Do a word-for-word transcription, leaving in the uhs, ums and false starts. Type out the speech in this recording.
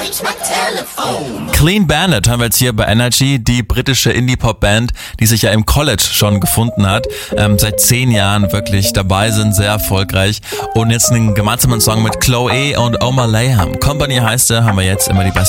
Clean Bandit haben wir jetzt hier bei Energy, die britische Indie-Pop-Band, die sich ja im College schon gefunden hat, ähm, seit zehn Jahren wirklich dabei sind, sehr erfolgreich und jetzt einen gemeinsamen Song mit Chloe und Omar Layham. Company heißt er, haben wir jetzt immer die besten